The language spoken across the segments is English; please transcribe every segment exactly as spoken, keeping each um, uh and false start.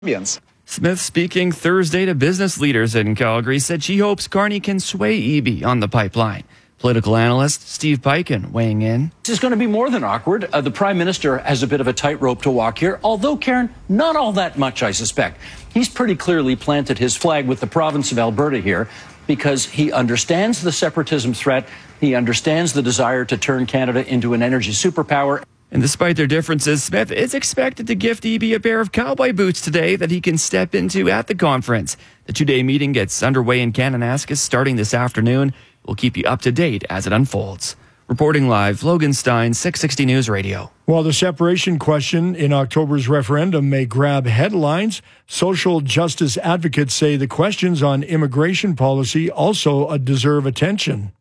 Smith, speaking Thursday to business leaders in Calgary, said she hopes Carney can sway E B on the pipeline. Political analyst Steve Peiken weighing in. This is going to be more than awkward. Uh, the Prime Minister has a bit of a tightrope to walk here, although, Karen, not all that much, I suspect. He's pretty clearly planted his flag with the province of Alberta here because he understands the separatism threat. He understands the desire to turn Canada into an energy superpower. And despite their differences, Smith is expected to gift E B a pair of cowboy boots today that he can step into at the conference. The two-day meeting gets underway in Kananaskis starting this afternoon. We'll keep you up to date as it unfolds. Reporting live, Logan Stein, six sixty News Radio. While the separation question in October's referendum may grab headlines, social justice advocates say the questions on immigration policy also deserve attention.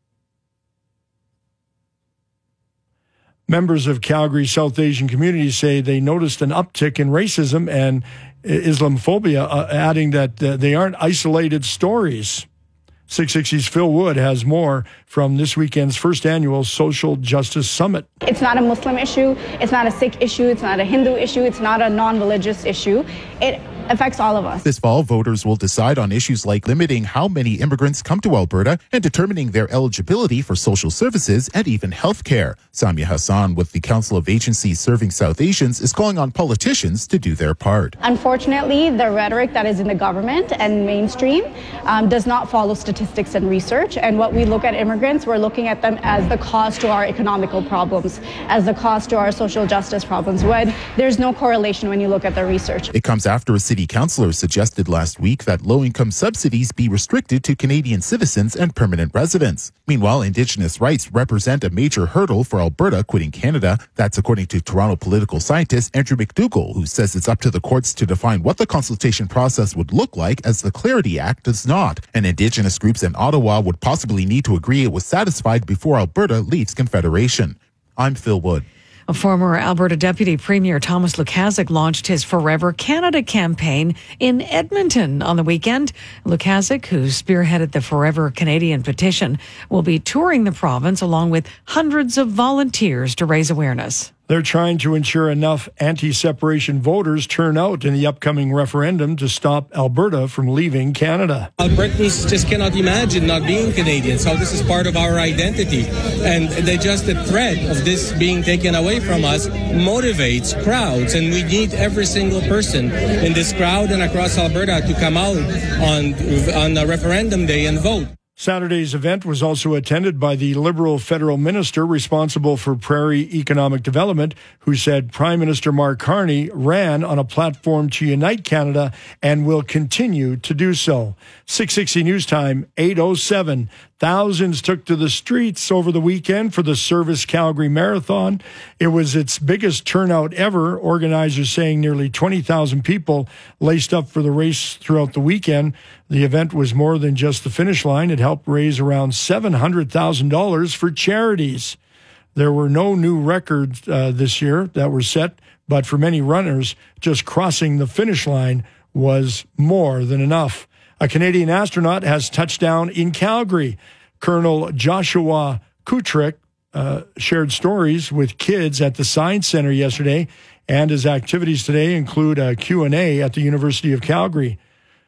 Members of Calgary's South Asian community say they noticed an uptick in racism and Islamophobia, uh, adding that uh, they aren't isolated stories. six sixty's Phil Wood has more from this weekend's first annual Social Justice Summit. It's not a Muslim issue, it's not a Sikh issue, it's not a Hindu issue, it's not a non-religious issue. It affects all of us. This fall, voters will decide on issues like limiting how many immigrants come to Alberta and determining their eligibility for social services and even health care. Samia Hassan with the Council of Agencies Serving South Asians is calling on politicians to do their part. Unfortunately, the rhetoric that is in the government and mainstream um, does not follow statistics and research. And what we look at immigrants, we're looking at them as the cause to our economical problems, as the cause to our social justice problems, when there's no correlation when you look at the research. It comes after a city councillor suggested last week that low-income subsidies be restricted to Canadian citizens and permanent residents. Meanwhile, Indigenous rights represent a major hurdle for Alberta quitting Canada. That's according to Toronto political scientist Andrew McDougall, who says it's up to the courts to define what the consultation process would look like, as the Clarity Act does not. And Indigenous groups in Ottawa would possibly need to agree it was satisfied before Alberta leaves Confederation. I'm Phil Wood. A former Alberta Deputy Premier Thomas Lukaszuk launched his Forever Canada campaign in Edmonton on the weekend. Lukaszuk, who spearheaded the Forever Canadian petition, will be touring the province along with hundreds of volunteers to raise awareness. They're trying to ensure enough anti-separation voters turn out in the upcoming referendum to stop Alberta from leaving Canada. Albertans just cannot imagine not being Canadians, how this is part of our identity. And they just the threat of this being taken away from us motivates crowds. And we need every single person in this crowd and across Alberta to come out on, on a referendum day and vote. Saturday's event was also attended by the Liberal federal minister responsible for prairie economic development, who said Prime Minister Mark Carney ran on a platform to unite Canada and will continue to do so. six sixty News Time, eight oh seven. Thousands took to the streets over the weekend for the Service Calgary Marathon. It was its biggest turnout ever, organizers saying nearly twenty thousand people laced up for the race throughout the weekend. The event was more than just the finish line. It helped raise around seven hundred thousand dollars for charities. There were no new records uh, this year that were set, but for many runners, just crossing the finish line was more than enough. A Canadian astronaut has touched down in Calgary. Colonel Joshua Kutrick uh, shared stories with kids at the Science Center yesterday, and his activities today include a Q and A at the University of Calgary.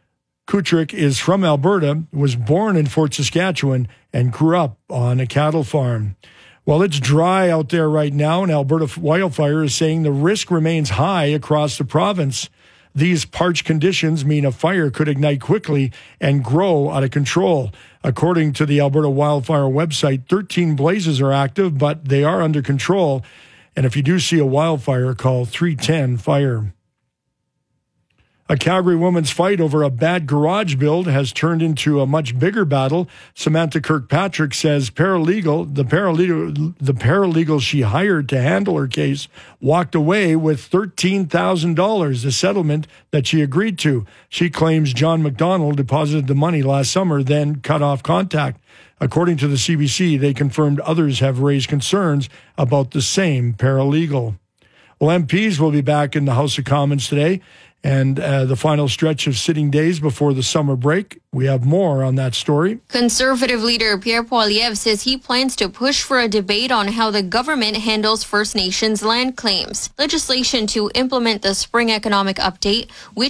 Kutrick is from Alberta, was born in Fort Saskatchewan, and grew up on a cattle farm. Well, it's dry out there right now, and Alberta Wildfire is saying the risk remains high across the province. These parched conditions mean a fire could ignite quickly and grow out of control. According to the Alberta Wildfire website, thirteen blazes are active, but they are under control. And if you do see a wildfire, call three ten fire. A Calgary woman's fight over a bad garage build has turned into a much bigger battle. Samantha Kirkpatrick says paralegal, the paralegal, the paralegal she hired to handle her case walked away with thirteen thousand dollars, the settlement that she agreed to. She claims John McDonald deposited the money last summer, then cut off contact. According to the C B C, they confirmed others have raised concerns about the same paralegal. Well, M Ps will be back in the House of Commons today, and uh, the final stretch of sitting days before the summer break. We have more on that story. Conservative leader Pierre Poilievre says he plans to push for a debate on how the government handles First Nations land claims. Legislation to implement the spring economic update, which